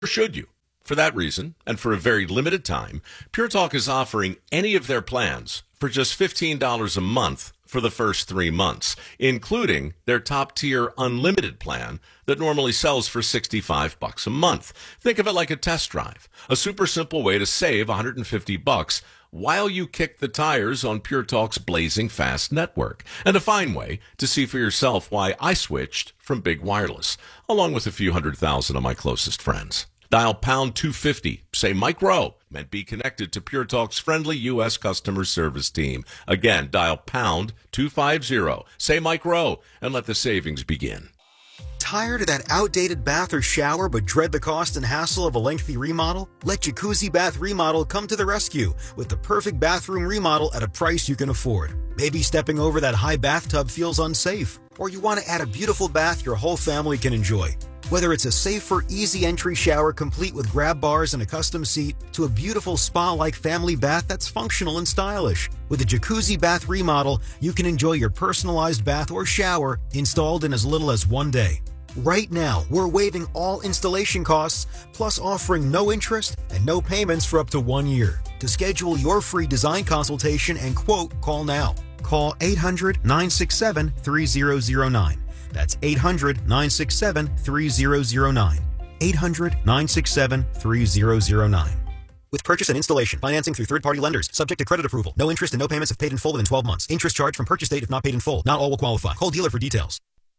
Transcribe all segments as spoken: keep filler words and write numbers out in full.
Or should you? For that reason, and for a very limited time, Pure Talk is offering any of their plans for just fifteen dollars a month for the first three months, including their top-tier unlimited plan that normally sells for sixty-five bucks a month. Think of it like a test drive, a super simple way to save one hundred fifty bucks while you kick the tires on Pure Talk's blazing fast network, and a fine way to see for yourself why I switched from Big Wireless, along with a few hundred thousand of my closest friends. Dial pound two fifty, say Mike Rowe, and be connected to Pure Talk's friendly U S customer service team. Again, dial pound two fifty, say Mike Rowe, and let the savings begin. Tired of that outdated bath or shower but dread the cost and hassle of a lengthy remodel? Let Jacuzzi Bath Remodel come to the rescue with the perfect bathroom remodel at a price you can afford. Maybe stepping over that high bathtub feels unsafe, or you want to add a beautiful bath your whole family can enjoy. Whether it's a safer, easy entry shower complete with grab bars and a custom seat, to a beautiful spa-like family bath that's functional and stylish. With a Jacuzzi Bath Remodel, you can enjoy your personalized bath or shower installed in as little as one day. Right now, we're waiving all installation costs, plus offering no interest and no payments for up to one year. To schedule your free design consultation and quote, call now. Call eight hundred, nine six seven, three zero zero nine. That's eight hundred, nine six seven, three zero zero nine. eight hundred, nine six seven, three zero zero nine. With purchase and installation, financing through third-party lenders, subject to credit approval. No interest and no payments if paid in full within twelve months. Interest charged from purchase date if not paid in full. Not all will qualify. Call dealer for details.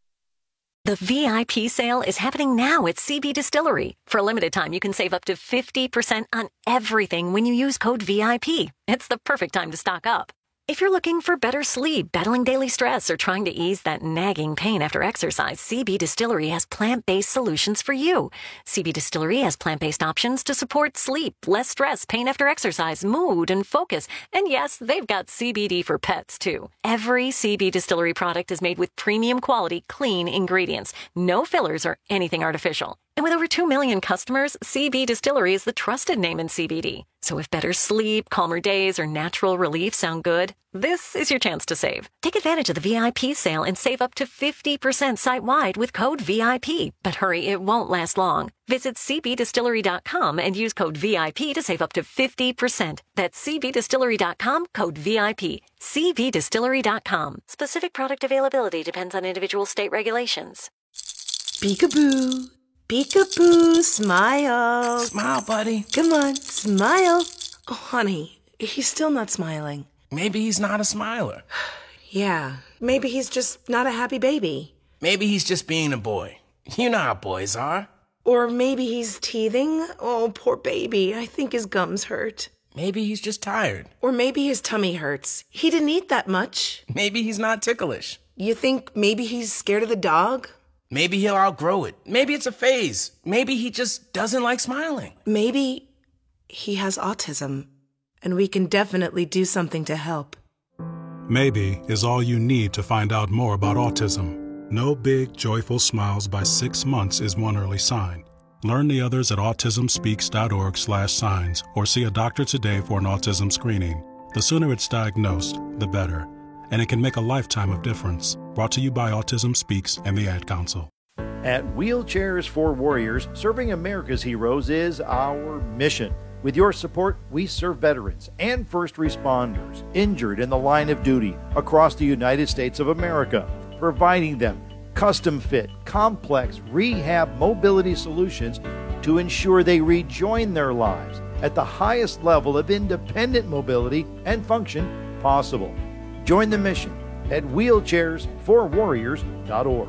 The V I P sale is happening now at C B Distillery. For a limited time, you can save up to fifty percent on everything when you use code V I P. It's the perfect time to stock up. If you're looking for better sleep, battling daily stress, or trying to ease that nagging pain after exercise, C B Distillery has plant-based solutions for you. C B Distillery has plant-based options to support sleep, less stress, pain after exercise, mood, and focus. And yes, they've got C B D for pets, too. Every C B Distillery product is made with premium quality, clean ingredients. No fillers or anything artificial. And with over two million customers, C B Distillery is the trusted name in C B D. So if better sleep, calmer days, or natural relief sound good, this is your chance to save. Take advantage of the V I P sale and save up to fifty percent site-wide with code V I P. But hurry, it won't last long. Visit c b distillery dot com and use code V I P to save up to fifty percent. That's c b distillery dot com, code V I P. c b distillery dot com. Specific product availability depends on individual state regulations. Peekaboo. Peekaboo, smile. Smile, buddy. Come on, smile. Oh, honey, he's still not smiling. Maybe he's not a smiler. Yeah, maybe he's just not a happy baby. Maybe he's just being a boy. You know how boys are. Or maybe he's teething. Oh, poor baby. I think his gums hurt. Maybe he's just tired. Or maybe his tummy hurts. He didn't eat that much. Maybe he's not ticklish. You think maybe he's scared of the dog? Maybe he'll outgrow it. Maybe it's a phase. Maybe he just doesn't like smiling. Maybe he has autism, and we can definitely do something to help. Maybe is all you need to find out more about autism. No big, joyful smiles by six months is one early sign. Learn the others at autism speaks dot org slash signs or see a doctor today for an autism screening. The sooner it's diagnosed, the better. And it can make a lifetime of difference. Brought to you by Autism Speaks and the Ad Council. At Wheelchairs for Warriors, serving America's heroes is our mission. With your support, we serve veterans and first responders injured in the line of duty across the United States of America, providing them custom-fit, complex rehab mobility solutions to ensure they rejoin their lives at the highest level of independent mobility and function possible. Join the mission at wheelchairs for warriors dot org.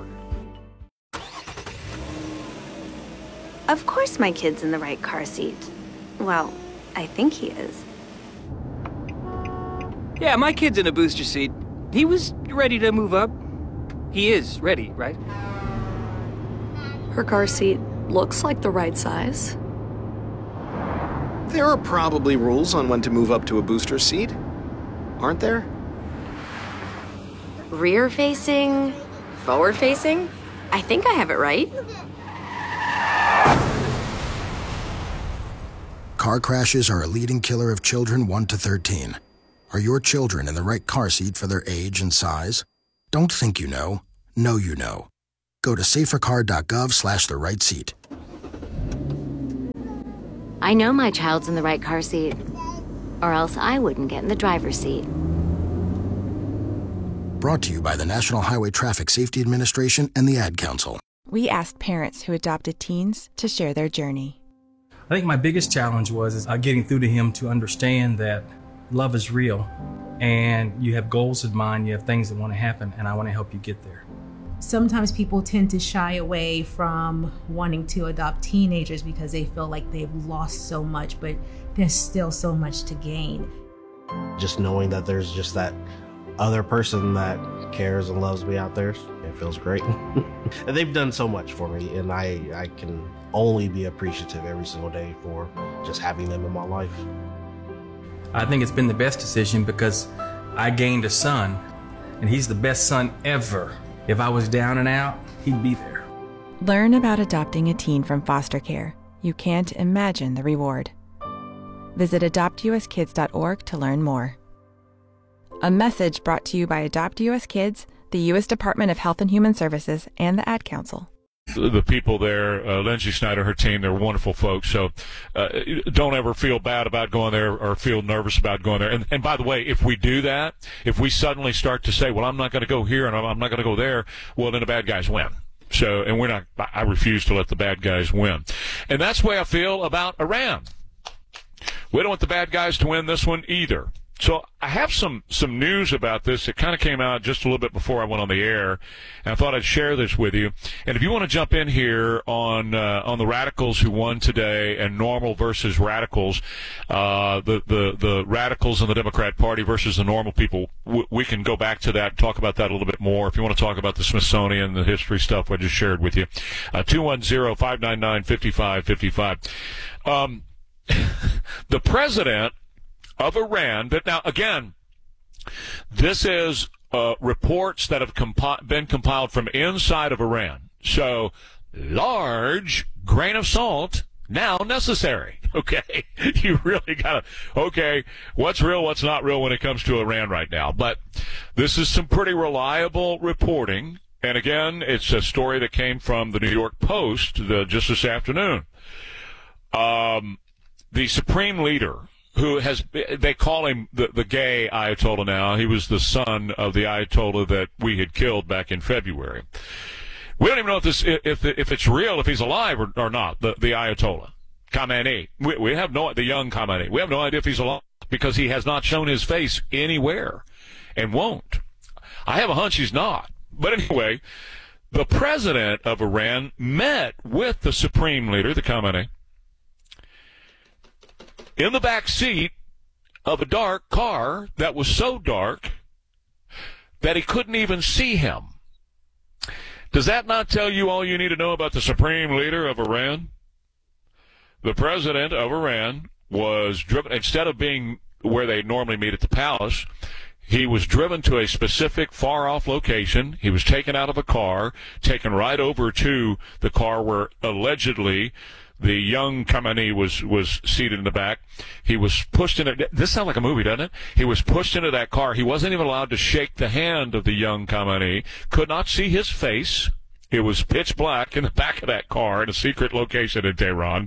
Of course my kid's in the right car seat. Well, I think he is. Yeah, my kid's in a booster seat. He was ready to move up. He is ready, right? Her car seat looks like the right size. There are probably rules on when to move up to a booster seat, aren't there? Rear-facing, forward-facing? I think I have it right. Car crashes are a leading killer of children one to thirteen. Are your children in the right car seat for their age and size? Don't think you know. Know you know. Go to safercar dot gov slash the right seat. I know my child's in the right car seat, or else I wouldn't get in the driver's seat. Brought to you by the National Highway Traffic Safety Administration and the Ad Council. We asked parents who adopted teens to share their journey. I think my biggest challenge was is, uh, getting through to him to understand that love is real, and you have goals in mind, you have things that want to happen, and I want to help you get there. Sometimes people tend to shy away from wanting to adopt teenagers because they feel like they've lost so much, but there's still so much to gain. Just knowing that there's just that other person that cares and loves me out there, it feels great. And they've done so much for me, and I, I can only be appreciative every single day for just having them in my life. I think it's been the best decision because I gained a son, and he's the best son ever. If I was down and out, he'd be there. Learn about adopting a teen from foster care. You can't imagine the reward. Visit adopt u s kids dot org to learn more. A message brought to you by Adopt U S Kids, the U S Department of Health and Human Services, and the Ad Council. The people there, uh, Lindsay Snyder, her team, they're wonderful folks. So uh, don't ever feel bad about going there or feel nervous about going there. And, and by the way, if we do that, if we suddenly start to say, well, I'm not going to go here and I'm not going to go there, well, then the bad guys win. So, and we're not, I refuse to let the bad guys win. And that's the way I feel about Iran. We don't want the bad guys to win this one either. So I have some, some news about this. It kind of came out just a little bit before I went on the air, and I thought I'd share this with you. And if you want to jump in here on uh, on the radicals who won today and normal versus radicals, uh, the, the, the radicals in the Democrat Party versus the normal people, w- we can go back to that and talk about that a little bit more. If you want to talk about the Smithsonian, the history stuff I just shared with you, uh, two one zero, five nine nine, five five five five. Um, the president of Iran, but now, again, this is uh, reports that have compi- been compiled from inside of Iran. So, large grain of salt now necessary. Okay? You really got to, okay, what's real, what's not real when it comes to Iran right now. But this is some pretty reliable reporting. And again, it's a story that came from the New York Post the, just this afternoon. Um, the supreme leader, who has, they call him the, the gay Ayatollah now. He was the son of the Ayatollah that we had killed back in February. We don't even know if this, if if it's real, if he's alive or, or not, the, the Ayatollah. Khamenei. We, we have no, the young Khamenei. We have no idea if he's alive because he has not shown his face anywhere and won't. I have a hunch he's not. But anyway, the president of Iran met with the supreme leader, the Khamenei, in the back seat of a dark car that was so dark that he couldn't even see him. Does that not tell you all you need to know about the supreme leader of Iran? The president of Iran was driven, instead of being where they normally meet at the palace, he was driven to a specific far-off location. He was taken out of a car, taken right over to the car where allegedly the young Khamenei was, was seated in the back. He was pushed into, this sounds like a movie, doesn't it? He was pushed into that car. He wasn't even allowed to shake the hand of the young Khamenei, could not see his face. It was pitch black in the back of that car in a secret location in Tehran.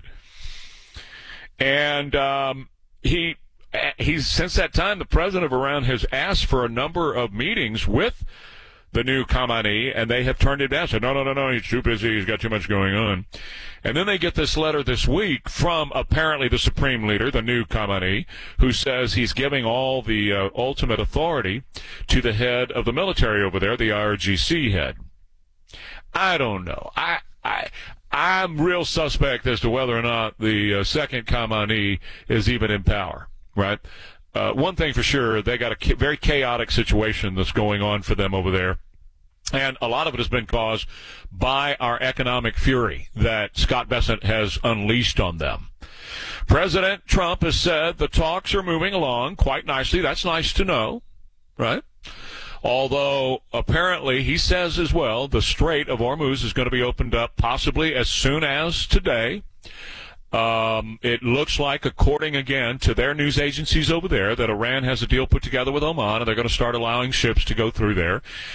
And um, he, he's, since that time, the president of Iran has asked for a number of meetings with the new Khamenei, and they have turned it down. Said, no, no, no, no, he's too busy. He's got too much going on. And then they get this letter this week from apparently the supreme leader, the new Khamenei, who says he's giving all the uh, ultimate authority to the head of the military over there, the I R G C head. I don't know. I, I, I'm real suspect as to whether or not the uh, second Khamenei is even in power, right? Uh, one thing for sure, they got a cha- very chaotic situation that's going on for them over there. And a lot of it has been caused by our economic fury that Scott Bessent has unleashed on them. President Trump has said the talks are moving along quite nicely. That's nice to know, right? Although apparently he says as well the Strait of Hormuz is going to be opened up possibly as soon as today. Um, it looks like, according again to their news agencies over there, that Iran has a deal put together with Oman, and they're going to start allowing ships to go through there.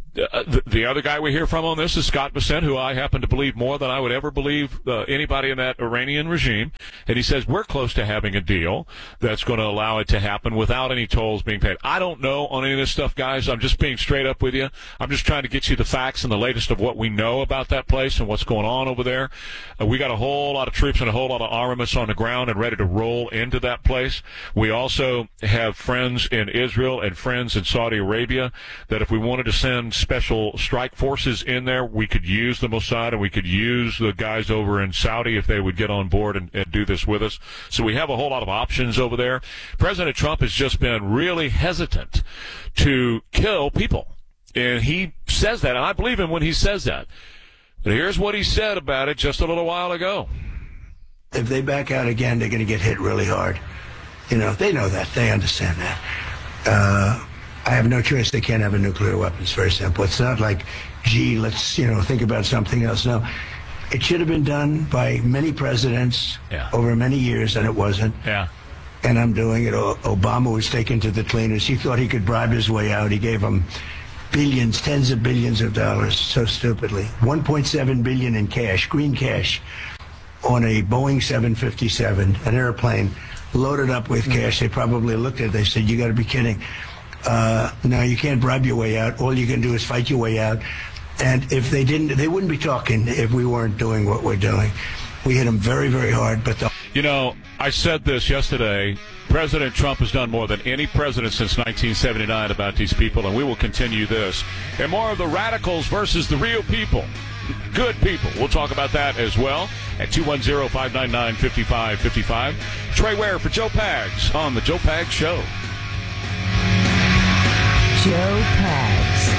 Uh, the, the other guy we hear from on this is Scott Bessent, who I happen to believe more than I would ever believe uh, anybody in that Iranian regime. And he says we're close to having a deal that's going to allow it to happen without any tolls being paid. I don't know on any of this stuff, guys. I'm just being straight up with you. I'm just trying to get you the facts and the latest of what we know about that place and what's going on over there. Uh, we got a whole lot of troops and a whole lot of armaments on the ground and ready to roll into that place. We also have friends in Israel and friends in Saudi Arabia that if we wanted to send special strike forces in there, we could use the Mossad and we could use the guys over in Saudi if they would get on board and, and do this with us. So we have a whole lot of options over there. President Trump has just been really hesitant to kill people. And he says that, and I believe him when he says that. But here's what he said about it just a little while ago. If they back out again, they're going to get hit really hard. You know, they know that. They understand that. Uh, I have no choice. They can't have a nuclear weapon. It's very simple. It's not like, gee, let's, you know, think about something else. No. It should have been done by many presidents yeah. over many years, and it wasn't. Yeah. And I'm doing it. O- Obama was taken to the cleaners. He thought he could bribe his way out. He gave them billions, tens of billions of dollars, so stupidly. one point seven billion dollars in cash, green cash, on a Boeing seven fifty-seven, an airplane loaded up with cash. They probably looked at it. They said, you got to be kidding. Uh, no, you can't bribe your way out. All you can do is fight your way out. And if they didn't, they wouldn't be talking if we weren't doing what we're doing. We hit them very, very hard. But the- You know, I said this yesterday. President Trump has done more than any president since nineteen seventy-nine about these people, and we will continue this. And more of the radicals versus the real people. Good people. We'll talk about that as well at two one zero, five nine nine, five five five five. Trey Ware for Joe Pags on The Joe Pags Show. Joe Pags.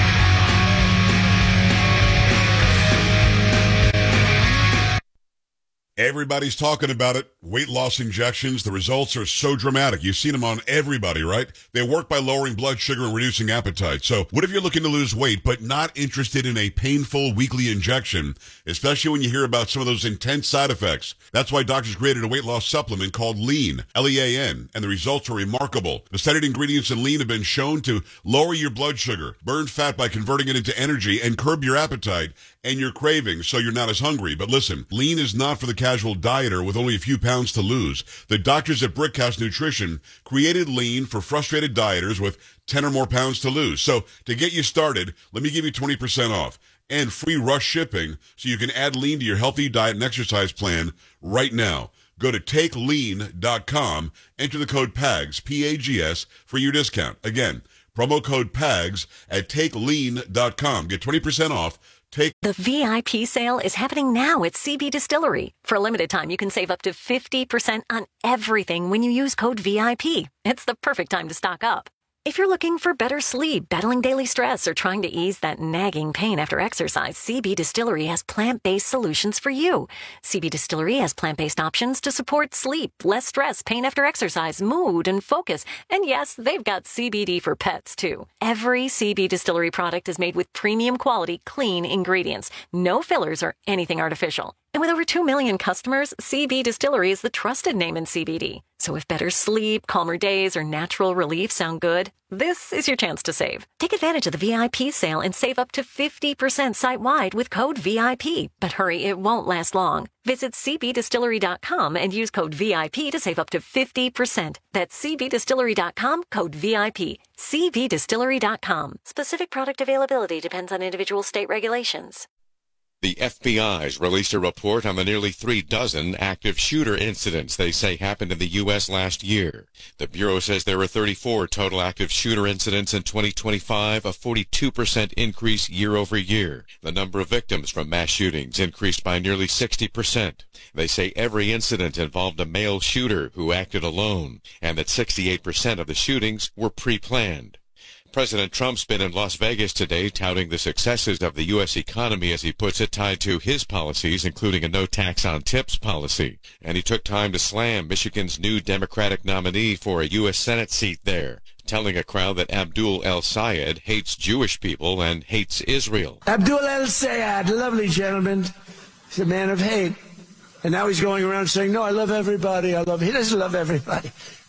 Everybody's talking about it. Weight loss injections. The results are so dramatic. You've seen them on everybody, right? They work by lowering blood sugar and reducing appetite. So what if you're looking to lose weight but not interested in a painful weekly injection, especially when you hear about some of those intense side effects? That's why doctors created a weight loss supplement called Lean, L E A N, and the results are remarkable. The studied ingredients in Lean have been shown to lower your blood sugar, burn fat by converting it into energy, and curb your appetite and your cravings so you're not as hungry. But listen, Lean is not for the casual dieter with only a few pounds to lose. The doctors at Brickhouse Nutrition created Lean for frustrated dieters with ten or more pounds to lose. So to get you started, let me give you twenty percent off and free rush shipping so you can add Lean to your healthy diet and exercise plan right now. Go to take lean dot com, enter the code PAGS, P A G S, for your discount. Again, promo code PAGS at take lean dot com. Get twenty percent off. Take The V I P sale is happening now at C B Distillery. For a limited time, you can save up to fifty percent on everything when you use code V I P. It's the perfect time to stock up. If you're looking for better sleep, battling daily stress, or trying to ease that nagging pain after exercise, C B Distillery has plant-based solutions for you. C B Distillery has plant-based options to support sleep, less stress, pain after exercise, mood, and focus. And yes, they've got C B D for pets, too. Every C B Distillery product is made with premium quality, clean ingredients. No fillers or anything artificial. And with over two million customers, C B Distillery is the trusted name in C B D. So if better sleep, calmer days, or natural relief sound good, this is your chance to save. Take advantage of the V I P sale and save up to fifty percent site-wide with code V I P. But hurry, it won't last long. Visit c b distillery dot com and use code V I P to save up to fifty percent. That's c b distillery dot com, code V I P. c b distillery dot com. Specific product availability depends on individual state regulations. The F B I's released a report on the nearly three dozen active shooter incidents they say happened in the U S last year. The Bureau says there were thirty-four total active shooter incidents in twenty twenty-five, a forty-two percent increase year over year. The number of victims from mass shootings increased by nearly sixty percent. They say every incident involved a male shooter who acted alone, and that sixty-eight percent of the shootings were pre-planned. President Trump's been in Las Vegas today touting the successes of the U S economy, as he puts it, tied to his policies, including a no tax on tips policy. And he took time to slam Michigan's new Democratic nominee for a U S Senate seat there, telling a crowd that Abdul El-Sayed hates Jewish people and hates Israel. Abdul El-Sayed, lovely gentleman. He's a man of hate. And now he's going around saying, no, I love everybody. I love, he doesn't love everybody.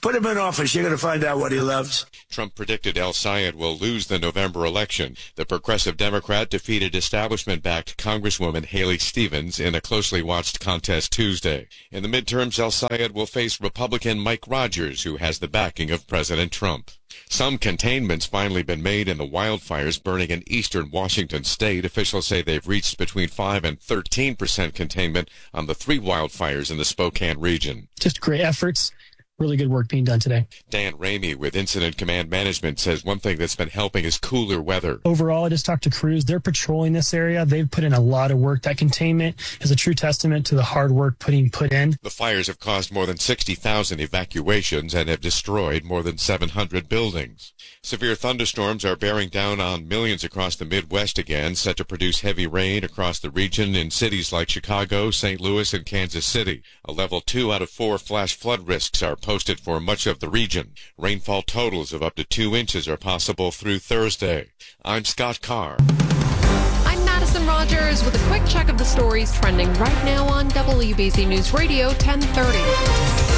Put him in office. You're going to find out what he loves. Trump predicted El Sayed will lose the November election. The progressive Democrat defeated establishment-backed Congresswoman Haley Stevens in a closely watched contest Tuesday. In the midterms, El Sayed will face Republican Mike Rogers, who has the backing of President Trump. Some containment's finally been made in the wildfires burning in eastern Washington state. Officials say they've reached between five and thirteen percent containment on the three wildfires in the Spokane region. Just great efforts. Really good work being done today. Dan Ramey with Incident Command Management says one thing that's been helping is cooler weather. Overall, I just talked to crews. They're patrolling this area. They've put in a lot of work. That containment is a true testament to the hard work putting put in. The fires have caused more than sixty thousand evacuations and have destroyed more than seven hundred buildings. Severe thunderstorms are bearing down on millions across the Midwest again, set to produce heavy rain across the region in cities like Chicago, Saint Louis, and Kansas City. A level two out of four flash flood risks are posted for much of the region. Rainfall totals of up to two inches are possible through Thursday. I'm Scott Carr. I'm Madison Rogers with a quick check of the stories trending right now on W B C News Radio ten thirty.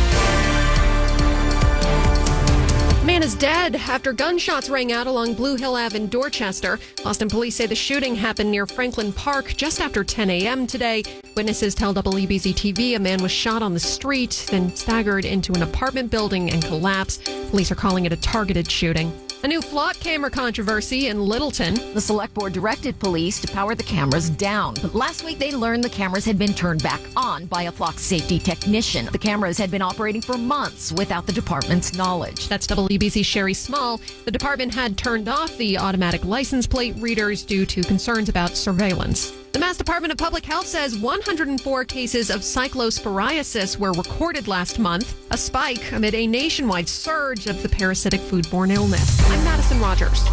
Man is dead after gunshots rang out along Blue Hill Avenue in Dorchester. Boston police say the shooting happened near Franklin Park just after ten a.m. today. Witnesses tell W B C T V a man was shot on the street, then staggered into an apartment building and collapsed. Police are calling it a targeted shooting. A new flock camera controversy in Littleton. The select board directed police to power the cameras down. But last week, they learned the cameras had been turned back on by a flock safety technician. The cameras had been operating for months without the department's knowledge. That's W B C's Sherry Small. The department had turned off the automatic license plate readers due to concerns about surveillance. The Mass Department of Public Health says one hundred four cases of cyclosporiasis were recorded last month, a spike amid a nationwide surge of the parasitic foodborne illness. I'm Madison Rogers.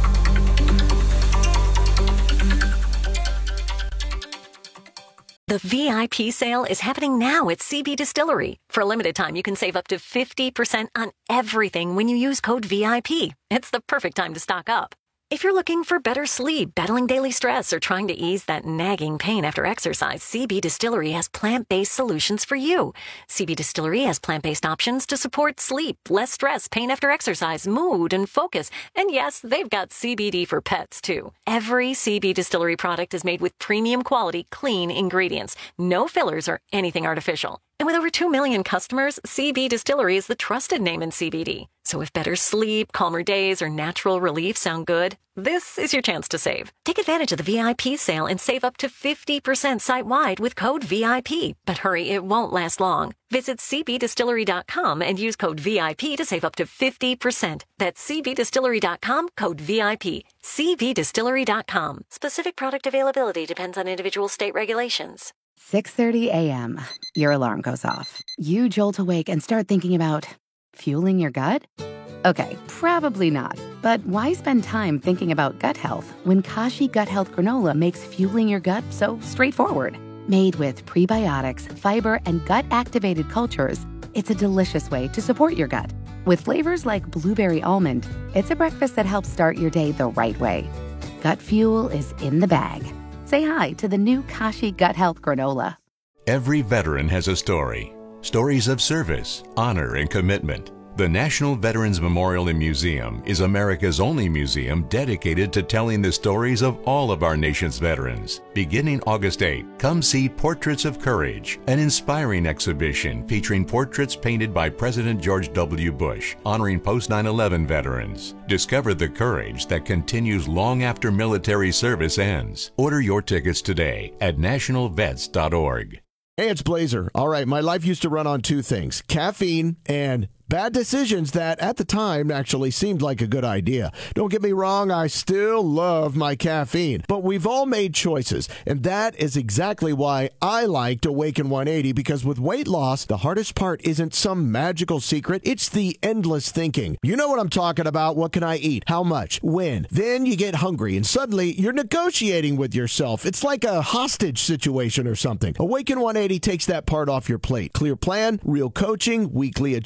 The V I P sale is happening now at C B Distillery. For a limited time, you can save up to fifty percent on everything when you use code V I P. It's the perfect time to stock up. If you're looking for better sleep, battling daily stress, or trying to ease that nagging pain after exercise, C B Distillery has plant-based solutions for you. C B Distillery has plant-based options to support sleep, less stress, pain after exercise, mood, and focus. And yes, they've got C B D for pets, too. Every C B Distillery product is made with premium quality, clean ingredients. No fillers or anything artificial. And with over two million customers, C B Distillery is the trusted name in C B D. So if better sleep, calmer days, or natural relief sound good, this is your chance to save. Take advantage of the V I P sale and save up to fifty percent site-wide with code V I P. But hurry, it won't last long. Visit c b distillery dot com and use code V I P to save up to fifty percent. That's c b distillery dot com, code V I P. c b distillery dot com. Specific product availability depends on individual state regulations. six thirty a.m. Your alarm goes off. You jolt awake and start thinking about fueling your gut? Okay, probably not. But why spend time thinking about gut health when Kashi Gut Health Granola makes fueling your gut so straightforward? Made with prebiotics, fiber, and gut-activated cultures, it's a delicious way to support your gut. With flavors like blueberry almond, it's a breakfast that helps start your day the right way. Gut fuel is in the bag. Say hi to the new Kashi Gut Health Granola. Every veteran has a story. Stories of service, honor, and commitment. The National Veterans Memorial and Museum is America's only museum dedicated to telling the stories of all of our nation's veterans. Beginning August eighth, come see Portraits of Courage, an inspiring exhibition featuring portraits painted by President George W. Bush, honoring post nine eleven veterans. Discover the courage that continues long after military service ends. Order your tickets today at national vets dot org. Hey, it's Blazer. All right, my life used to run on two things, caffeine and bad decisions that at the time actually seemed like a good idea. Don't get me wrong, I still love my caffeine, but we've all made choices, and that is exactly why I liked Awaken one eighty, because with weight loss, the hardest part isn't some magical secret, it's the endless thinking. You know what I'm talking about. What can I eat? How much? When? Then you get hungry, and suddenly you're negotiating with yourself. It's like a hostage situation or something. Awaken one eighty takes that part off your plate. Clear plan, real coaching, weekly adjustment,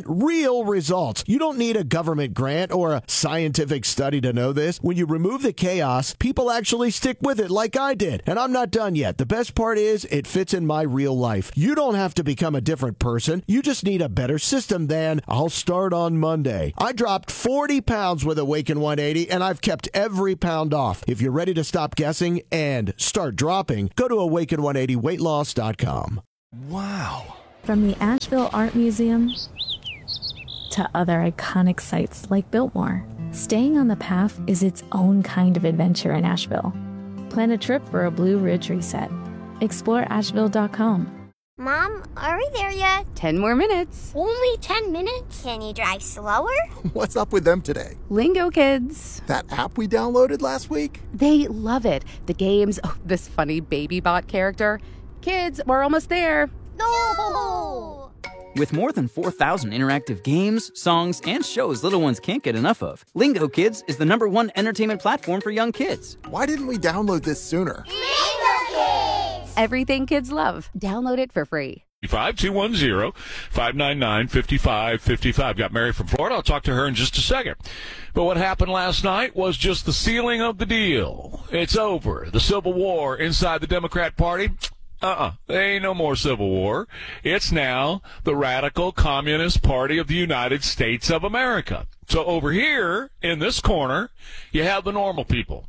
real results. You don't need a government grant or a scientific study to know this. When you remove the chaos, people actually stick with it like I did. And I'm not done yet. The best part is it fits in my real life. You don't have to become a different person. You just need a better system than I'll start on Monday. I dropped forty pounds with Awaken one eighty, and I've kept every pound off. If you're ready to stop guessing and start dropping, go to awaken one eighty weight loss dot com. Wow. From the Asheville Art Museum to other iconic sites like Biltmore, staying on the path is its own kind of adventure in Asheville. Plan a trip for a Blue Ridge reset. explore asheville dot com. Mom, are we there yet? Ten more minutes. Only ten minutes? Can you drive slower? What's up with them today? Lingo Kids. That app we downloaded last week? They love it. The games, oh, this funny baby bot character. Kids, we're almost there. No! With more than four thousand interactive games, songs, and shows little ones can't get enough of, Lingo Kids is the number one entertainment platform for young kids. Why didn't we download this sooner? Lingo Kids! Everything kids love. Download it for free. five two one zero, five nine nine, five five five five. Got Mary from Florida. I'll talk to her in just a second. But what happened last night was just the sealing of the deal. It's over. The Civil War inside the Democrat Party. Uh-uh. There ain't no more Civil War. It's now the Radical Communist Party of the United States of America. So over here, in this corner, you have the normal people.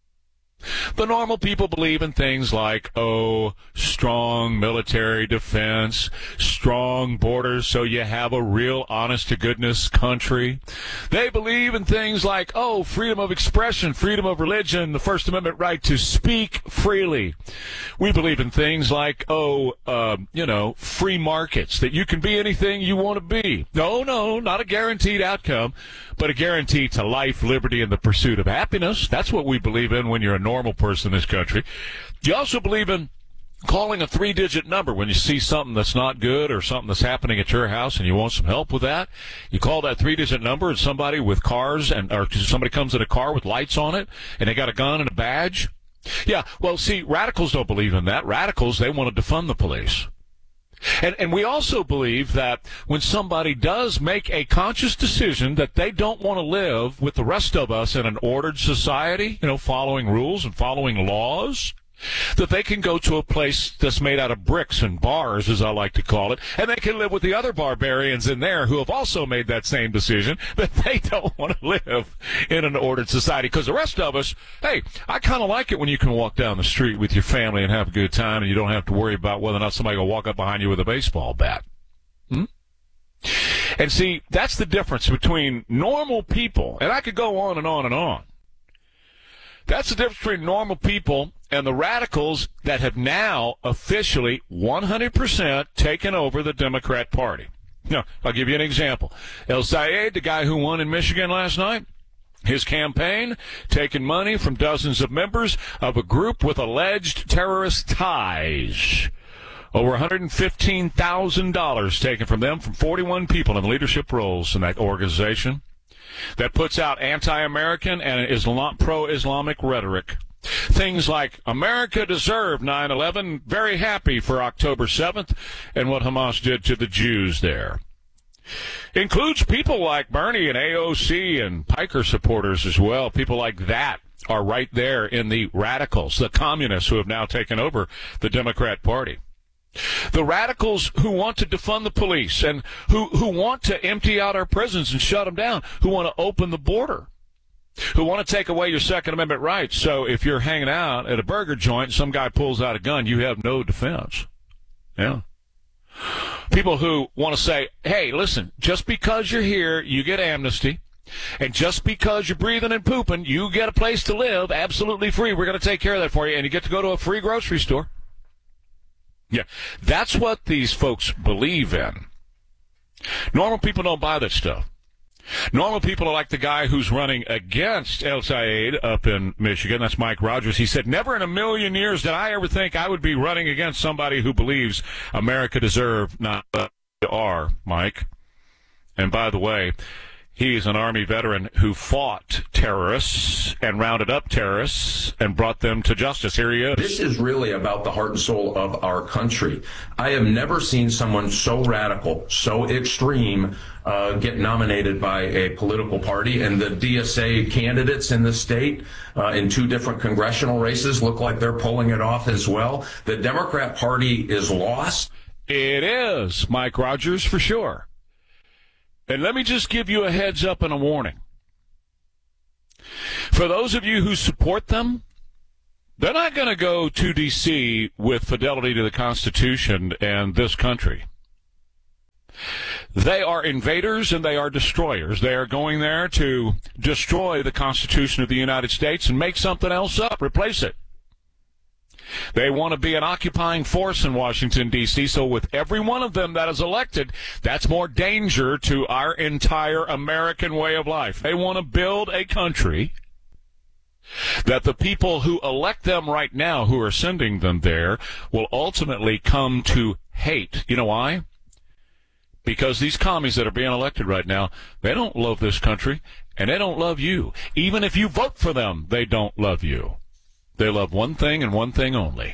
The normal people believe in things like, oh, strong military defense, strong borders so you have a real honest-to-goodness country. They believe in things like, oh, freedom of expression, freedom of religion, the First Amendment right to speak freely. We believe in things like, oh, uh, you know, free markets, that you can be anything you want to be. No, no, not a guaranteed outcome, but a guarantee to life, liberty, and the pursuit of happiness. That's what we believe in when you're a normal person in this country. You also believe in calling a three-digit number when you see something that's not good or something that's happening at your house and you want some help with that. You call that three-digit number and somebody with cars and or somebody comes in a car with lights on it and they got a gun and a badge. Yeah, well, see, radicals don't believe in that. Radicals, they want to defund the police. And, and we also believe that when somebody does make a conscious decision that they don't want to live with the rest of us in an ordered society, you know, following rules and following laws, that they can go to a place that's made out of bricks and bars, as I like to call it, and they can live with the other barbarians in there who have also made that same decision that they don't want to live in an ordered society. Because the rest of us, hey, I kind of like it when you can walk down the street with your family and have a good time and you don't have to worry about whether or not somebody will walk up behind you with a baseball bat. Hmm? And see, that's the difference between normal people, and I could go on and on and on. That's the difference between normal people and the radicals that have now officially one hundred percent taken over the Democrat Party. Now, I'll give you an example. El Sayed, the guy who won in Michigan last night, his campaign taking money from dozens of members of a group with alleged terrorist ties. Over one hundred fifteen thousand dollars taken from them from forty-one people in leadership roles in that organization that puts out anti-American and Islam, pro-Islamic rhetoric. Things like, America deserved nine eleven, very happy for October seventh, and what Hamas did to the Jews there. Includes people like Bernie and A O C and Piker supporters as well. People like that are right there in the radicals, the communists who have now taken over the Democrat Party. The radicals who want to defund the police and who, who want to empty out our prisons and shut them down, who want to open the border, who want to take away your Second Amendment rights. So if you're hanging out at a burger joint and some guy pulls out a gun, you have no defense. Yeah. People who want to say, hey, listen, just because you're here, you get amnesty. And just because you're breathing and pooping, you get a place to live absolutely free. We're going to take care of that for you. And you get to go to a free grocery store. Yeah, that's what these folks believe in. Normal people don't buy that stuff. Normal people are like the guy who's running against El Sayed up in Michigan. That's Mike Rogers. He said, never in a million years did I ever think I would be running against somebody who believes America deserved not uh, are, Mike. And by the way, He's an Army veteran who fought terrorists and rounded up terrorists and brought them to justice. Here he is. This is really about the heart and soul of our country. I have never seen someone so radical, so extreme, uh, get nominated by a political party. And the D S A candidates in the state uh, in two different congressional races look like they're pulling it off as well. The Democrat Party is lost. It is, Mike Rogers, for sure. And let me just give you a heads up and a warning. For those of you who support them, they're not going to go to D C with fidelity to the Constitution and this country. They are invaders and they are destroyers. They are going there to destroy the Constitution of the United States and make something else up, replace it. They want to be an occupying force in Washington, D C, so with every one of them that is elected, that's more danger to our entire American way of life. They want to build a country that the people who elect them right now, who are sending them there, will ultimately come to hate. You know why? Because these commies that are being elected right now, they don't love this country, and they don't love you. Even if you vote for them, they don't love you. They love one thing and one thing only.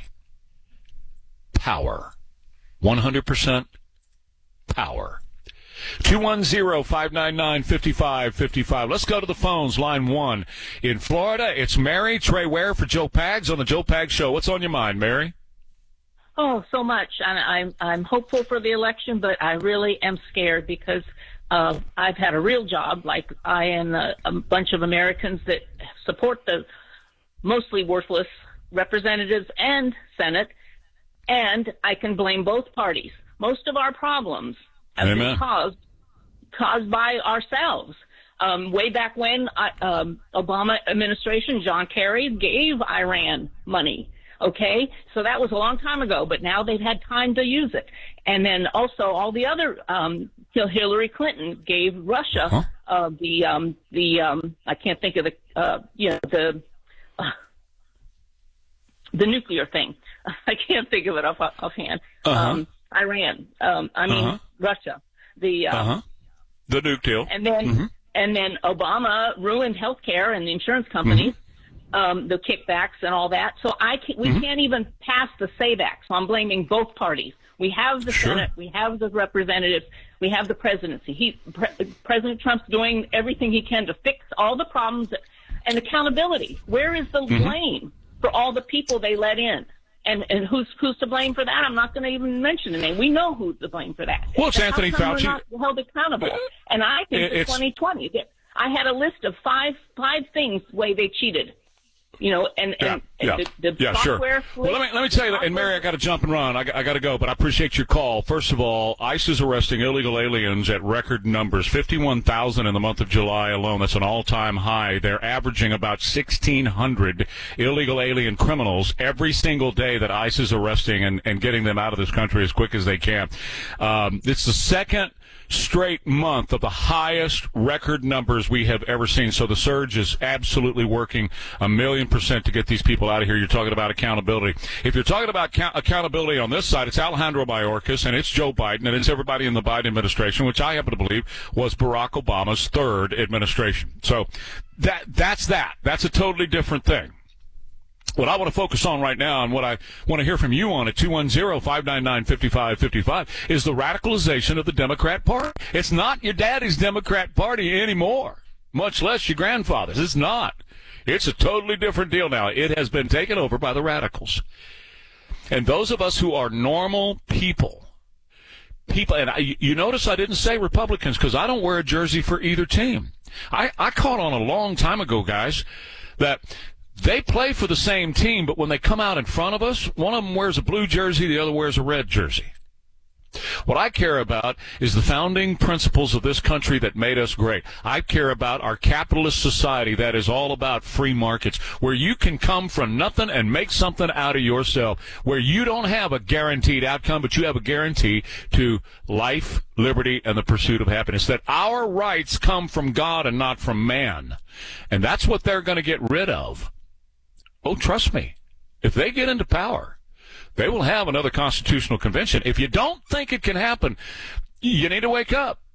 Power. one hundred percent power. two one zero, five nine nine, five five five five. Let's go to the phones. Line one. In Florida, it's Mary Trey Ware for Joe Pags on the Joe Pags Show. What's on your mind, Mary? Oh, so much. I'm, I'm, I'm hopeful for the election, but I really am scared because uh, I've had a real job, like I and a, a bunch of Americans that support the mostly worthless representatives and Senate, and I can blame both parties. Most of our problems have Amen. been caused caused by ourselves. Um, way back when I, um, Obama administration, John Kerry gave Iran money. Okay, so that was a long time ago, but now they've had time to use it. And then also all the other um, Hillary Clinton gave Russia huh? uh, the um, the um, I can't think of the uh, you know the Uh, the nuclear thing. I can't think of it off offhand. Uh-huh. Um, Iran. Um, I mean uh-huh. Russia. The um, uh-huh. the nuke deal. And then mm-hmm. and then Obama ruined healthcare and the insurance companies, mm-hmm. um, the kickbacks and all that. So I can't, we mm-hmm. can't even pass the SAVAC. So I'm blaming both parties. We have the sure. Senate. We have the representatives. We have the presidency. He, Pre- President Trump's doing everything he can to fix all the problems. That, And accountability. Where is the mm-hmm. blame for all the people they let in? And and who's who's to blame for that? I'm not going to even mention the name. We know who's to blame for that. Well, it's and Anthony how come Fauci. We're not held accountable. And I think it's, for twenty twenty, I had a list of five five things way they cheated. You know, and, yeah, and, yeah, and the, the yeah, software. Sure. Well, let me let me tell you, and Mary, I got to jump and run. I, I got to go, but I appreciate your call. First of all, ICE is arresting illegal aliens at record numbers, fifty-one thousand in the month of July alone. That's an all-time high. They're averaging about sixteen hundred illegal alien criminals every single day that ICE is arresting and, and getting them out of this country as quick as they can. Um, it's the second straight month of the highest record numbers we have ever seen. So the surge is absolutely working a million percent to get these people out of here. You're talking about accountability. If you're talking about count- accountability on this side, it's Alejandro Mayorkas and it's Joe Biden and it's everybody in the Biden administration, which I happen to believe was Barack Obama's third administration. So that that's that. That's a totally different thing. What I want to focus on right now and what I want to hear from you on at two one zero, five nine nine, five five five five is the radicalization of the Democrat Party. It's not your daddy's Democrat Party anymore, much less your grandfather's. It's not. It's a totally different deal now. It has been taken over by the radicals. And those of us who are normal people, people, and I, you notice I didn't say Republicans because I don't wear a jersey for either team. I, I caught on a long time ago, guys, that they play for the same team, but when they come out in front of us, one of them wears a blue jersey, the other wears a red jersey. What I care about is the founding principles of this country that made us great. I care about our capitalist society that is all about free markets, where you can come from nothing and make something out of yourself, where you don't have a guaranteed outcome, but you have a guarantee to life, liberty, and the pursuit of happiness, that our rights come from God and not from man. And that's what they're going to get rid of. Oh, trust me, if they get into power, they will have another constitutional convention. If you don't think it can happen, you need to wake up.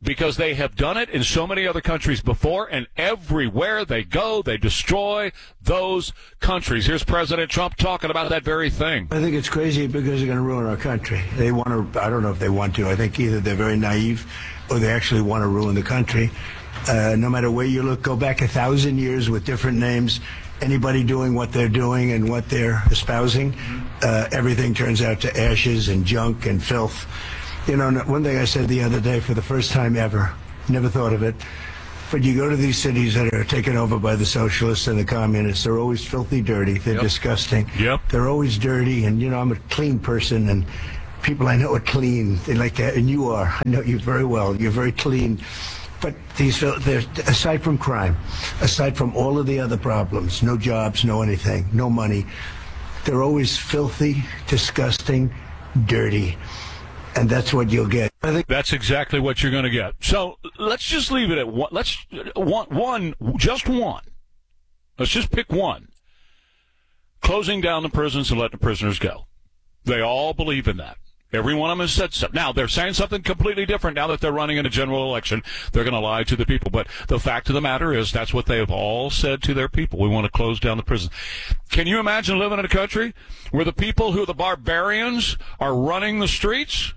because they have done it in so many other countries before, and everywhere they go, they destroy those countries. Here's President Trump talking about that very thing. I think it's crazy because they're going to ruin our country. They want to, I don't know if they want to. I think either they're very naive or they actually want to ruin the country. Uh, no matter where you look, go back a thousand years with different names, anybody doing what they're doing and what they're espousing, uh, everything turns out to ashes and junk and filth. You know, one thing I said the other day for the first time ever, never thought of it, but you go to these cities that are taken over by the socialists and the communists, they're always filthy dirty. They're Yep. disgusting. Yep. They're always dirty, and, you know, I'm a clean person, and people I know are clean. They like that, and you are. I know you very well. You're very clean. But these, they're, aside from crime, aside from all of the other problems, no jobs, no anything, no money, they're always filthy, disgusting, dirty. And that's what you'll get. I think that's exactly what you're going to get. So let's just leave it at one. Let's one, one, just one. Let's just pick one. Closing down the prisons and letting the prisoners go. They all believe in that. Every one of them has said so. Now, they're saying something completely different now that they're running in a general election. They're going to lie to the people. But the fact of the matter is that's what they have all said to their people. We want to close down the prison. Can you imagine living in a country where the people who are the barbarians are running the streets?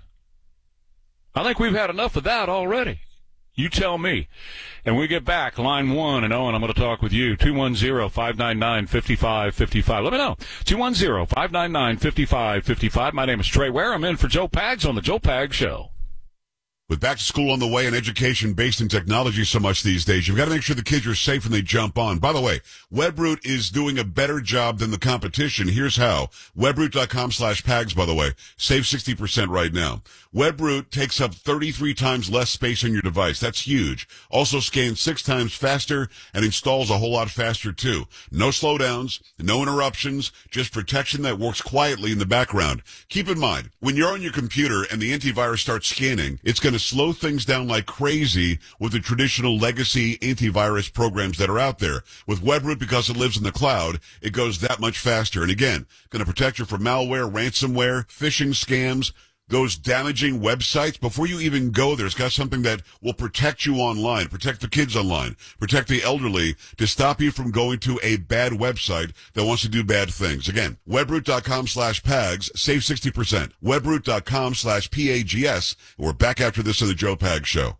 I think we've had enough of that already. You tell me. And we get back, line one, and Owen, I'm going to talk with you. two one zero, five nine nine, five five five five. Let me know. two one zero, five nine nine, five five five five. My name is Trey Ware. I'm in for Joe Pags on the Joe Pags Show. With back to school on the way and education based in technology so much these days, you've got to make sure the kids are safe when they jump on. By the way, Webroot is doing a better job than the competition. Here's how. Webroot.com slash Pags, by the way. Save sixty percent right now. Webroot takes up thirty-three times less space on your device. That's huge. Also scans six times faster and installs a whole lot faster too. No slowdowns, no interruptions, just protection that works quietly in the background. Keep in mind, when you're on your computer and the antivirus starts scanning, it's going to slow things down like crazy with the traditional legacy antivirus programs that are out there. With Webroot, because it lives in the cloud, it goes that much faster. And again, going to protect you from malware, ransomware, phishing scams, those damaging websites. Before you even go there, it's got something that will protect you online, protect the kids online, protect the elderly, to stop you from going to a bad website that wants to do bad things. Again, webroot.com slash Pags, save sixty percent. Webroot.com slash P A G S. We're back after this on the Joe Pags Show.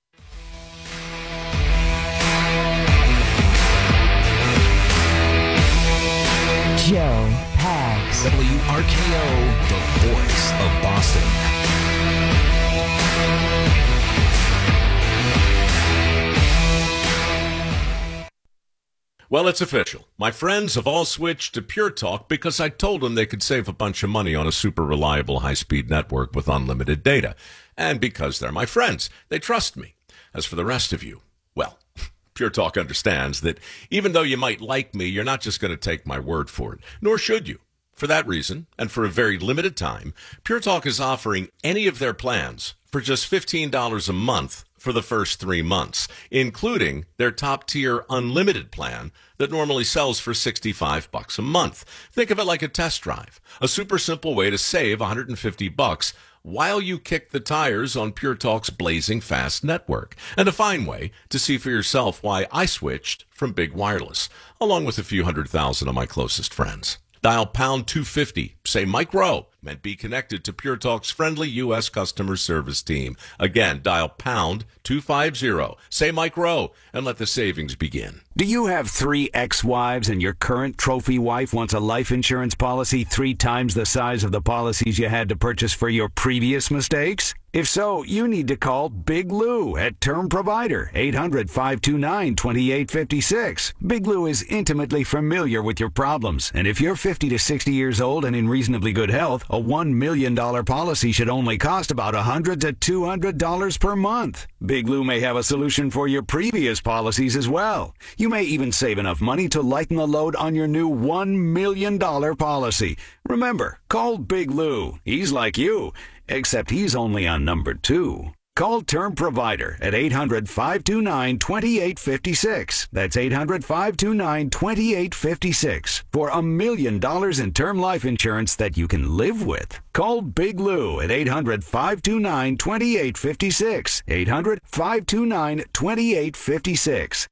Joe Pags. W R K O, the voice of Boston. Well, it's official. My friends have all switched to Pure Talk because I told them they could save a bunch of money on a super reliable high-speed network with unlimited data. And because they're my friends, they trust me. As for the rest of you, well, Pure Talk understands that even though you might like me, you're not just going to take my word for it, nor should you. For that reason, and for a very limited time, Pure Talk is offering any of their plans for just fifteen dollars a month for the first three months, including their top-tier unlimited plan that normally sells for sixty-five bucks a month. Think of it like a test drive, a super simple way to save one hundred fifty bucks while you kick the tires on Pure Talk's blazing fast network, and a fine way to see for yourself why I switched from Big Wireless, along with a few hundred thousand of my closest friends. Dial pound two fifty, say Mike Rowe, and be connected to Pure Talk's friendly U S customer service team. Again, dial pound two fifty, say Mike Rowe, and let the savings begin. Do you have three ex-wives and your current trophy wife wants a life insurance policy three times the size of the policies you had to purchase for your previous mistakes? If so, you need to call Big Lou at Term Provider, eight hundred, five two nine, two eight five six. Big Lou is intimately familiar with your problems, and if you're fifty to sixty years old and in reasonably good health, a one million dollars policy should only cost about one hundred to two hundred dollars per month. Big Lou may have a solution for your previous policies as well. You may even save enough money to lighten the load on your new one million dollars policy. Remember, call Big Lou. He's like you, except he's only on number two. Call Term Provider at eight hundred, five two nine, two eight five six. That's eight hundred, five two nine, two eight five six for a million dollars in term life insurance that you can live with. Call Big Lou at eight hundred, five two nine, two eight five six. eight hundred, five two nine, two eight five six.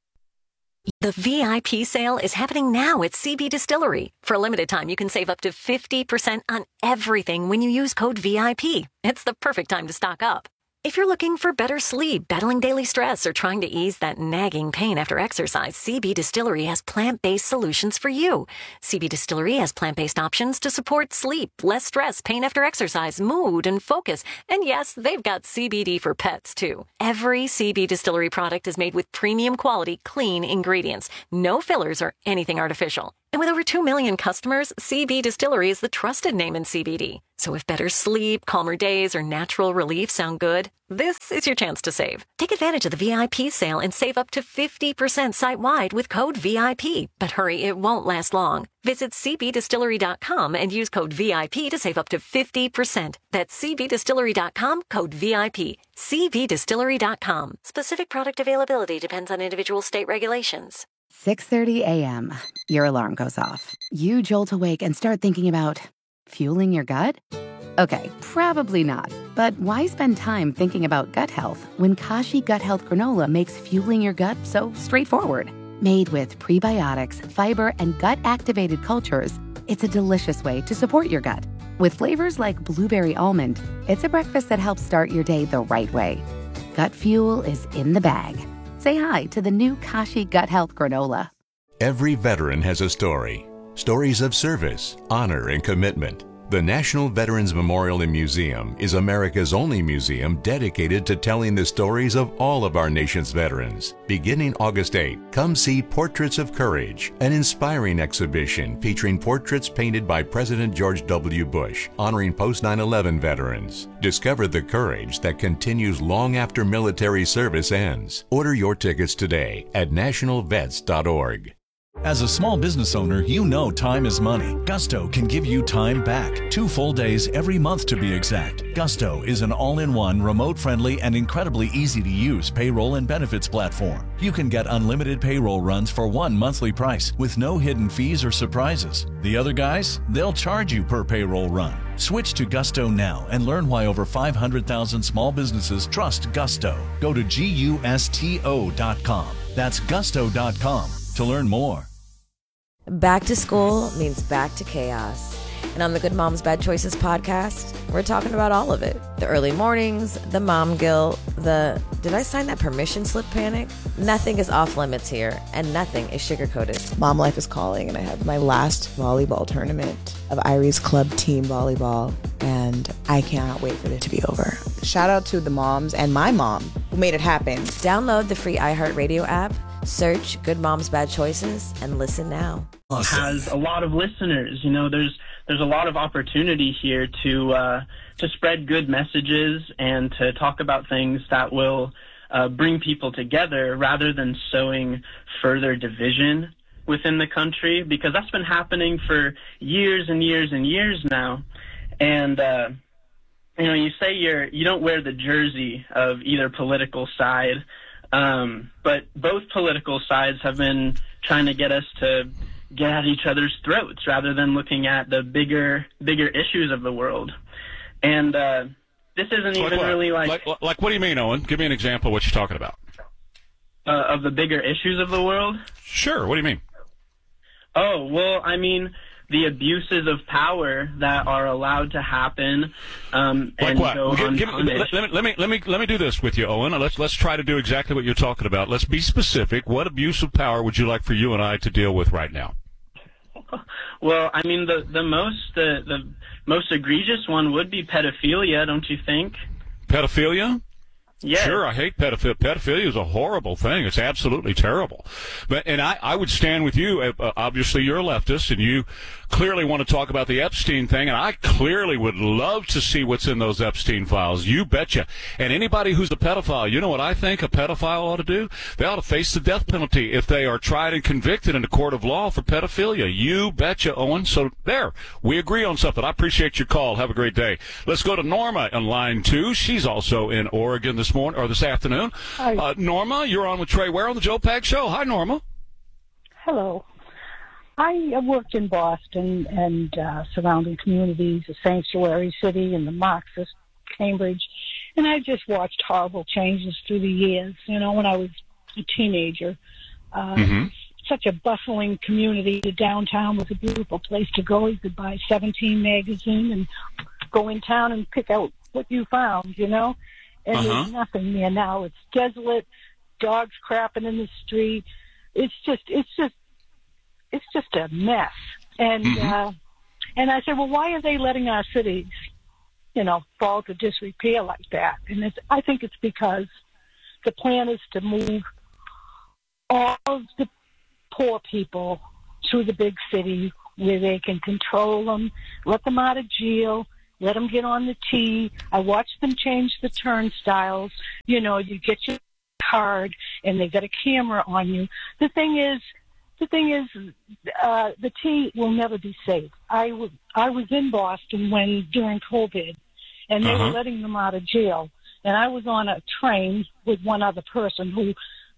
The V I P sale is happening now at C B Distillery. For a limited time, you can save up to fifty percent on everything when you use code V I P. It's the perfect time to stock up. If you're looking for better sleep, battling daily stress, or trying to ease that nagging pain after exercise, C B Distillery has plant-based solutions for you. C B Distillery has plant-based options to support sleep, less stress, pain after exercise, mood, and focus. And yes, they've got C B D for pets, too. Every C B Distillery product is made with premium quality, clean ingredients. No fillers or anything artificial. And with over two million customers, C B Distillery is the trusted name in C B D. So if better sleep, calmer days, or natural relief sound good, this is your chance to save. Take advantage of the V I P sale and save up to fifty percent site-wide with code V I P. But hurry, it won't last long. Visit c b distillery dot com and use code V I P to save up to fifty percent. That's c b distillery dot com, code V I P. c b distillery dot com. Specific product availability depends on individual state regulations. six thirty a.m. Your alarm goes off. You jolt awake and start thinking about fueling your gut? Okay, probably not. But why spend time thinking about gut health when Kashi Gut Health Granola makes fueling your gut so straightforward? Made with prebiotics, fiber, and gut-activated cultures, it's a delicious way to support your gut. With flavors like blueberry almond, it's a breakfast that helps start your day the right way. Gut fuel is in the bag. Say hi to the new Kashi Gut Health Granola. Every veteran has a story. Stories of service, honor, and commitment. The National Veterans Memorial and Museum is America's only museum dedicated to telling the stories of all of our nation's veterans. Beginning August eighth, come see Portraits of Courage, an inspiring exhibition featuring portraits painted by President George W. Bush, honoring post nine eleven veterans. Discover the courage that continues long after military service ends. Order your tickets today at national vets dot org. As a small business owner, you know time is money. Gusto can give you time back. Two full days every month to be exact. Gusto is an all-in-one, remote-friendly, and incredibly easy-to-use payroll and benefits platform. You can get unlimited payroll runs for one monthly price with no hidden fees or surprises. The other guys, they'll charge you per payroll run. Switch to Gusto now and learn why over five hundred thousand small businesses trust Gusto. Go to gusto dot com. That's gusto dot com to learn more. Back to school means back to chaos. And on the Good Moms Bad Choices podcast, we're talking about all of it. The early mornings, the mom guilt, the did I sign that permission slip panic? Nothing is off limits here, and nothing is sugar-coated. Mom life is calling, and I have my last volleyball tournament of Irie's club team volleyball, and I cannot wait for it to be over. Shout out to the moms and my mom who made it happen. Download the free iHeartRadio app, search Good Moms Bad Choices, and listen now. Has a lot of listeners. You know, there's there's a lot of opportunity here to uh, to spread good messages and to talk about things that will uh, bring people together rather than sowing further division within the country, because that's been happening for years and years and years now. And uh, you know, you say you're you don't wear the jersey of either political side, um, but both political sides have been trying to get us to get at each other's throats rather than looking at the bigger bigger issues of the world. And uh, this isn't like even what? really like, like... Like what do you mean, Owen? Give me an example of what you're talking about. Uh, of the bigger issues of the world? Sure. What do you mean? Oh, well, I mean the abuses of power that are allowed to happen um, Like and what? go Well, give- give- unpunished. let, let me let me let me let me do this with you, Owen. Let's let's try to do exactly what you're talking about. Let's be specific. What abuse of power would you like for you and I to deal with right now? Well, I mean, the the most the the most egregious one would be pedophilia, don't you think? Pedophilia? Yes. Sure, I hate pedophilia. Pedophilia is a horrible thing. It's absolutely terrible. But and I, I would stand with you. Uh, obviously, you're a leftist, and you clearly want to talk about the Epstein thing, and I clearly would love to see what's in those Epstein files. You betcha. And anybody who's a pedophile, you know what I think a pedophile ought to do? They ought to face the death penalty if they are tried and convicted in a court of law for pedophilia. You betcha, Owen. So there, we agree on something. I appreciate your call. Have a great day. Let's go to Norma on line two. She's also in Oregon this morning or this afternoon. Hi. Uh, Norma, you're on with Trey Ware on the Joe Pags Show. Hi, Norma. Hello. I worked in Boston and uh, surrounding communities, the Sanctuary City and the Marxist, Cambridge, and I just watched horrible changes through the years. You know, when I was a teenager, uh, mm-hmm. such a bustling community. The downtown was a beautiful place to go. You could buy seventeen magazine and go in town and pick out what you found, you know? And uh-huh. there's nothing there now. It's desolate, dogs crapping in the street. It's just, it's just, it's just a mess. And, mm-hmm. uh, and I said, well, why are they letting our cities, you know, fall to disrepair like that? And it's, I think it's because the plan is to move all of the poor people to the big city where they can control them, let them out of jail, let them get on the T. I watched them change the turnstiles. You know, you get your card and they got a camera on you. The thing is, the thing is, uh, the T will never be safe. I, w- I was in Boston when during COVID, and they uh-huh. were letting them out of jail. And I was on a train with one other person who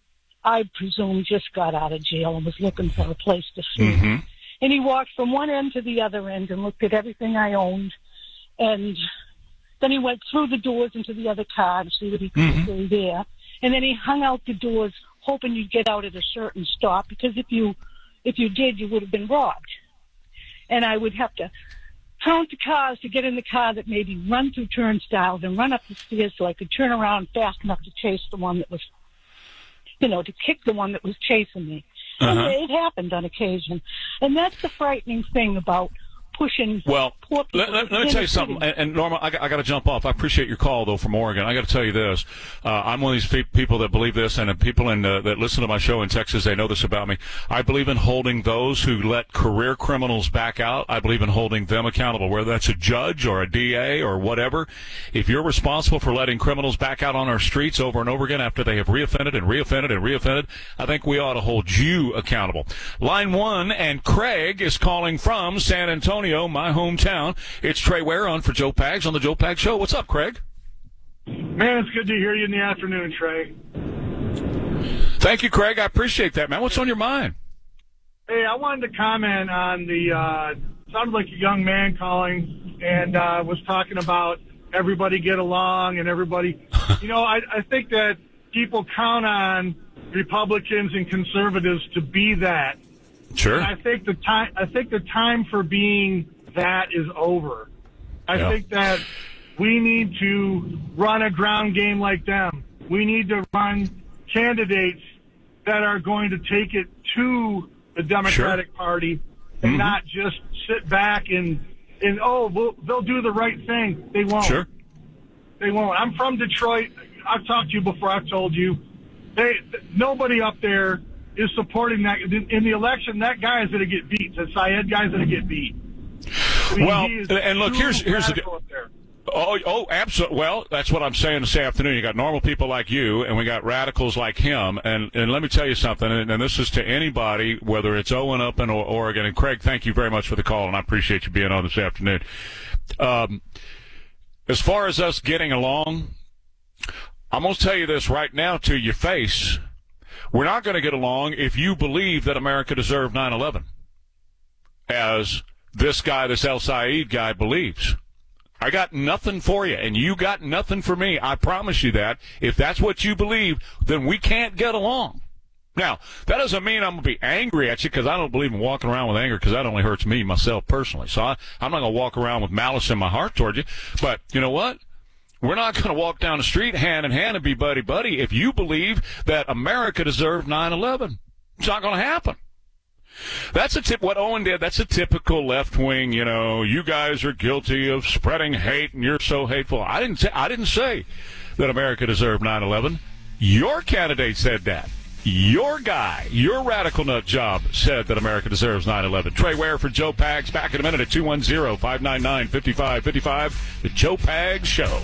I presume just got out of jail and was looking for a place to sleep. Mm-hmm. And he walked from one end to the other end and looked at everything I owned. And then he went through the doors into the other car to see what he could mm-hmm. see there. And then he hung out the doors hoping you'd get out at a certain stop, because if you if you did, you would have been robbed. And I would have to count the cars to get in the car that made me run through turnstiles and run up the stairs so I could turn around fast enough to chase the one that was, you know, to kick the one that was chasing me. Uh-huh. And it happened on occasion. And that's the frightening thing about pushing well, poor people. Let, let, let me tell you something. And, and Norma, I, I got to jump off. I appreciate your call, though, from Oregon. I got to tell you this. Uh, I'm one of these fe- people that believe this, and people in, uh, that listen to my show in Texas, they know this about me. I believe in holding those who let career criminals back out. I believe in holding them accountable, whether that's a judge or a D A or whatever. If you're responsible for letting criminals back out on our streets over and over again after they have reoffended and reoffended and reoffended, I think we ought to hold you accountable. Line one, and Craig is calling from San Antonio, my hometown. It's Trey Ware on for Joe Pags on the Joe Pags Show. What's up, Craig? Man, it's good to hear you in the afternoon, Trey. Thank you, Craig. I appreciate that, man. What's on your mind? Hey, I wanted to comment on the, uh, sounded like a young man calling and uh, was talking about everybody get along and everybody, you know, I, I think that people count on Republicans and conservatives to be that. Sure. And I think the time, I think the time for being that is over. I yeah. think that we need to run a ground game like them. We need to run candidates that are going to take it to the Democratic sure. Party and mm-hmm. not just sit back and, and oh, we'll, they'll do the right thing. They won't. Sure. They won't. I'm from Detroit. I've talked to you before. I've told you. They, nobody up there is supporting that. In the election, that guy is going to get beat. The Syed guy's going to get beat. I mean, well, and look, here's here's the deal. Oh, oh, absolutely. Well, that's what I'm saying this afternoon. You got normal people like you, and we got radicals like him. And and let me tell you something, and, and this is to anybody, whether it's Owen up in Oregon. And Craig, thank you very much for the call, and I appreciate you being on this afternoon. Um, as far as us getting along, I'm going to tell you this right now to your face. We're not going to get along if you believe that America deserved nine eleven, as this guy, this El Sayed guy, believes. I got nothing for you, and you got nothing for me. I promise you that. If that's what you believe, then we can't get along. Now, that doesn't mean I'm going to be angry at you, because I don't believe in walking around with anger, because that only hurts me, myself, personally. So I, I'm not going to walk around with malice in my heart toward you. But you know what? We're not going to walk down the street hand in hand and be buddy-buddy if you believe that America deserved nine eleven. It's not going to happen. That's a tip. What Owen did, that's a typical left-wing, you know, you guys are guilty of spreading hate and you're so hateful. I didn't say, I didn't say that America deserved nine eleven. Your candidate said that. Your guy, your radical nut job said that America deserves nine eleven. Trey Ware for Joe Pags. Back in a minute at two one zero, five nine nine, five five five five. The Joe Pags Show.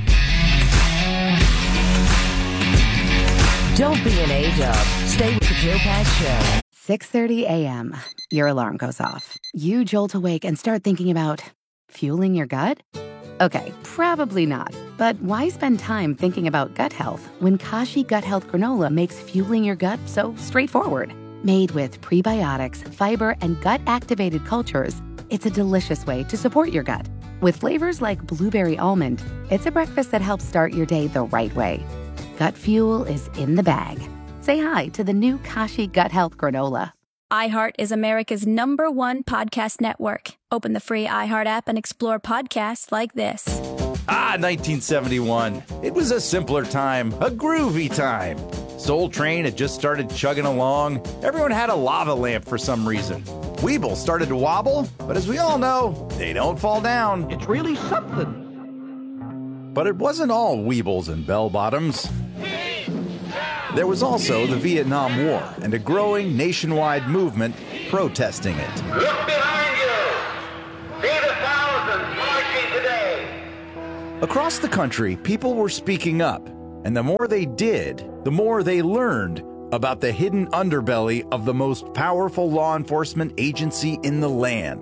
Don't be an A-dub. Stay with the Joe Pags Show. six thirty a.m. Your alarm goes off. You jolt awake and start thinking about fueling your gut? Okay, probably not. But why spend time thinking about gut health when Kashi Gut Health Granola makes fueling your gut so straightforward? Made with prebiotics, fiber, and gut-activated cultures, it's a delicious way to support your gut. With flavors like blueberry almond, it's a breakfast that helps start your day the right way. Gut fuel is in the bag. Say hi to the new Kashi Gut Health Granola. iHeart is America's number one podcast network. Open the free iHeart app and explore podcasts like this. Ah, nineteen seventy-one. It was a simpler time, a groovy time. Soul Train had just started chugging along. Everyone had a lava lamp for some reason. Weeble started to wobble, but as we all know, they don't fall down. It's really something. But it wasn't all Weebles and bell-bottoms. There was also the Vietnam War and a growing nationwide movement protesting it. Look behind you. See the thousands marching today. Across the country, people were speaking up, and the more they did, the more they learned about the hidden underbelly of the most powerful law enforcement agency in the land.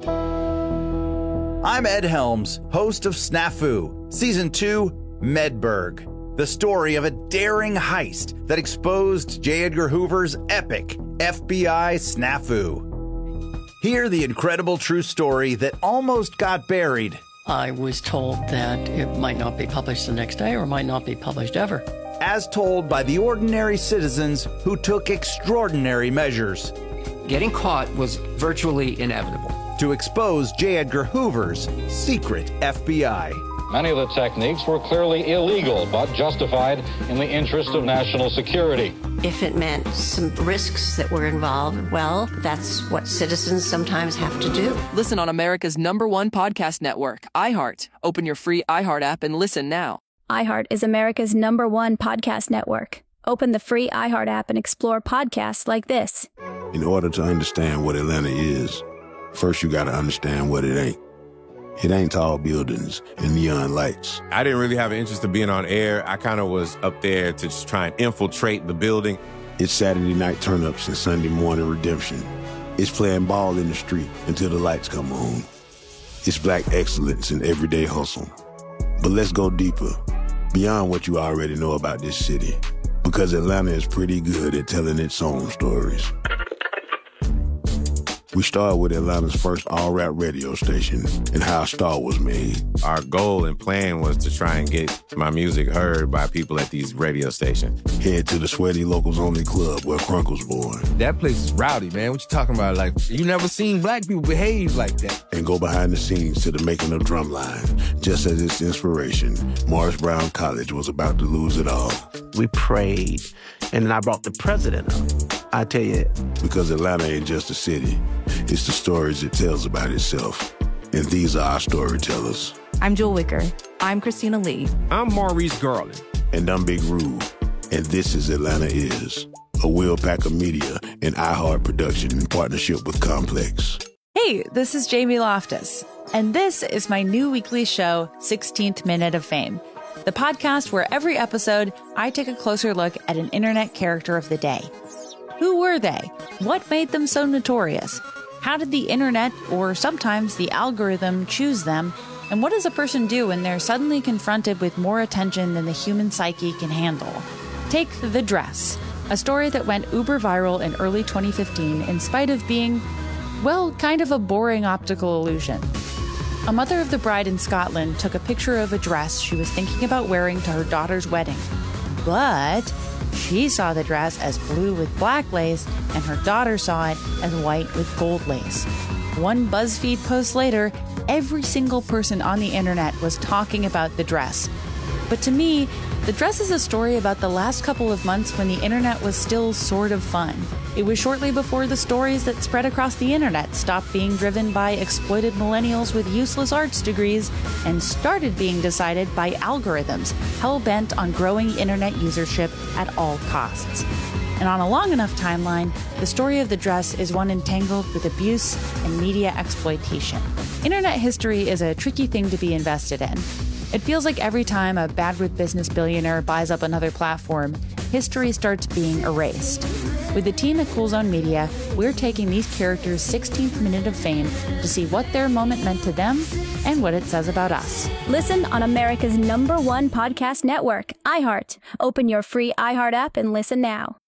I'm Ed Helms, host of Snafu, Season two, Medburg. The story of a daring heist that exposed J. Edgar Hoover's epic F B I snafu. Hear the incredible true story that almost got buried. I was told that it might not be published the next day or might not be published ever. As told by the ordinary citizens who took extraordinary measures. Getting caught was virtually inevitable. To expose J. Edgar Hoover's secret F B I. Many of the techniques were clearly illegal, but justified in the interest of national security. If it meant some risks that were involved, well, that's what citizens sometimes have to do. Listen on America's number one podcast network, iHeart. Open your free iHeart app and listen now. iHeart is America's number one podcast network. Open the free iHeart app and explore podcasts like this. In order to understand what Atlanta is, first you got to understand what it ain't. It ain't tall buildings and neon lights. I didn't really have an interest in being on air. I kind of was up there to just try and infiltrate the building. It's Saturday night turn-ups and Sunday morning redemption. It's playing ball in the street until the lights come on. It's black excellence in everyday hustle. But let's go deeper, beyond what you already know about this city, because Atlanta is pretty good at telling its own stories. We started with Atlanta's first all-rap radio station and how a star was made. Our goal and plan was to try and get my music heard by people at these radio stations. Head to the Sweaty Locals Only Club where Crunk was born. That place is rowdy, man. What you talking about? Like, you never seen black people behave like that. And go behind the scenes to the making of Drumline. Just as its inspiration, Morris Brown College was about to lose it all. We prayed, and then I brought the president up. I tell you. Because Atlanta ain't just a city. It's the stories it tells about itself. And these are our storytellers. I'm Jewel Wicker. I'm Christina Lee. I'm Maurice Garland. And I'm Big Rube. And this is Atlanta Is, a Will Packer Media and iHeart production in partnership with Complex. Hey, this is Jamie Loftus. And this is my new weekly show, sixteenth Minute of Fame. The podcast where every episode, I take a closer look at an internet character of the day. Who were they? What made them so notorious? How did the internet, or sometimes the algorithm, choose them? And what does a person do when they're suddenly confronted with more attention than the human psyche can handle? Take The Dress, a story that went uber viral in early twenty fifteen in spite of being, well, kind of a boring optical illusion. A mother of the bride in Scotland took a picture of a dress she was thinking about wearing to her daughter's wedding. But she saw the dress as blue with black lace, and her daughter saw it as white with gold lace. One BuzzFeed post later, every single person on the internet was talking about the dress. But to me, the dress is a story about the last couple of months when the internet was still sort of fun. It was shortly before the stories that spread across the internet stopped being driven by exploited millennials with useless arts degrees and started being decided by algorithms hell-bent on growing internet usership at all costs. And on a long enough timeline, the story of the dress is one entangled with abuse and media exploitation. Internet history is a tricky thing to be invested in. It feels like every time a bad with business billionaire buys up another platform, history starts being erased. With the team at Cool Zone Media, we're taking these characters' sixteenth minute of fame to see what their moment meant to them and what it says about us. Listen on America's number one podcast network, iHeart. Open your free iHeart app and listen now.